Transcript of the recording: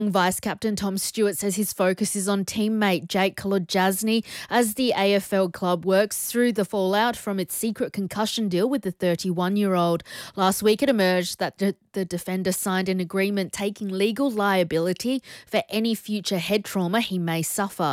Vice captain Tom Stewart says his focus is on teammate Jake Kolodjasny as the AFL club works through the fallout from its secret concussion deal with the 31-year-old. Last week it emerged that the defender signed an agreement taking legal liability for any future head trauma he may suffer.